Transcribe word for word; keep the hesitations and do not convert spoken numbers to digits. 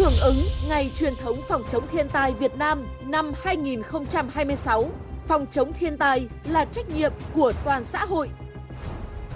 hưởng ứng Ngày truyền thống phòng chống thiên tai Việt Nam năm hai nghìn không trăm hai mươi sáu. Phòng chống thiên tai là trách nhiệm của toàn xã hội.